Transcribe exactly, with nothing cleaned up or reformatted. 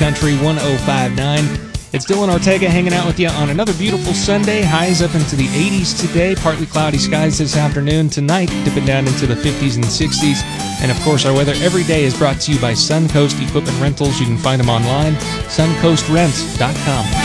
Country one oh five point nine. It's Dylan Ortega hanging out with you on another beautiful Sunday. Highs up into the eighties today. Partly cloudy skies this afternoon. Tonight, dipping down into the fifties and sixties. And of course, our weather every day is brought to you by Suncoast Equipment Rentals. You can find them online, suncoast rents dot com.